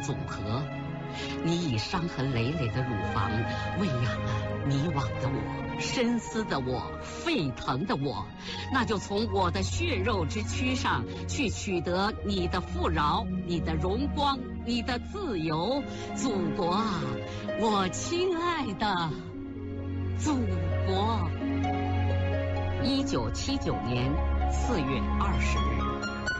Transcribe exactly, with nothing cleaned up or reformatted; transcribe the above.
组合。你以伤痕累累的乳房喂养了迷惘的我，深思的我，沸腾的我，那就从我的血肉之躯上去取得你的富饶，你的荣光，你的自由。祖国啊，我亲爱的祖国。一九七九年四月二十日。